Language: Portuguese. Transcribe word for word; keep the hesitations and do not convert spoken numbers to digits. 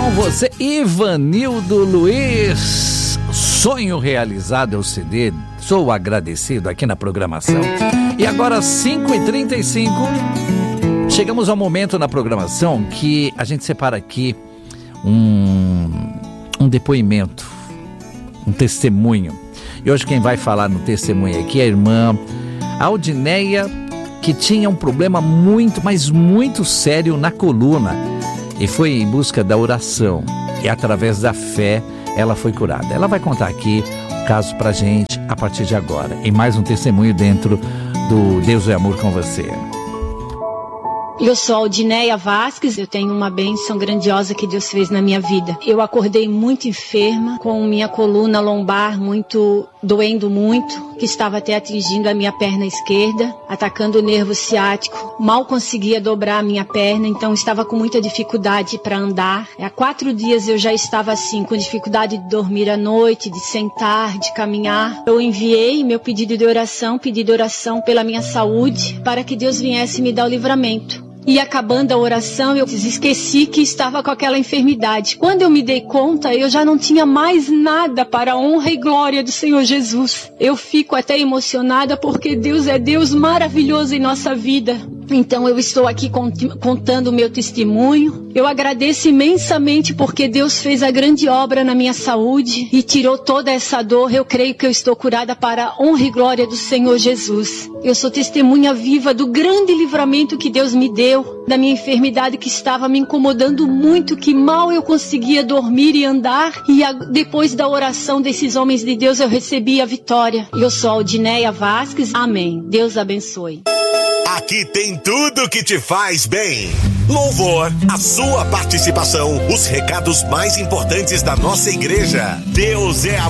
com você, Ivanildo Luiz. Sonho realizado é o C D. Sou agradecido aqui na programação. E agora, cinco e trinta e cinco, chegamos ao momento na programação que a gente separa aqui um, um depoimento, um testemunho. E hoje quem vai falar no testemunho aqui é a irmã Aldineia, que tinha um problema muito, mas muito sério na coluna. E foi em busca da oração. E através da fé, ela foi curada. Ela vai contar aqui o caso pra gente a partir de agora. Em mais um testemunho dentro do Deus é Amor com você. Eu sou Aldineia Vasques, eu tenho uma bênção grandiosa que Deus fez na minha vida. Eu acordei muito enferma, com minha coluna lombar muito, doendo muito, que estava até atingindo a minha perna esquerda, atacando o nervo ciático. Mal conseguia dobrar a minha perna, então estava com muita dificuldade para andar. Há quatro dias eu já estava assim, com dificuldade de dormir à noite, de sentar, de caminhar. Eu enviei meu pedido de oração, pedi de oração pela minha saúde, para que Deus viesse me dar o livramento. E acabando a oração, eu esqueci que estava com aquela enfermidade. Quando eu me dei conta, eu já não tinha mais nada para a honra e glória do Senhor Jesus. Eu fico até emocionada porque Deus é Deus maravilhoso em nossa vida. Então eu estou aqui contando o meu testemunho. Eu agradeço imensamente porque Deus fez a grande obra na minha saúde e tirou toda essa dor. Eu creio que eu estou curada para a honra e glória do Senhor Jesus. Eu sou testemunha viva do grande livramento que Deus me deu, da minha enfermidade que estava me incomodando muito, que mal eu conseguia dormir e andar. E a, depois da oração desses homens de Deus, eu recebi a vitória. Eu sou Aldineia Vasques. Amém. Deus abençoe. Aqui tem tudo que te faz bem. Louvor, a sua participação, os recados mais importantes da nossa igreja. Deus é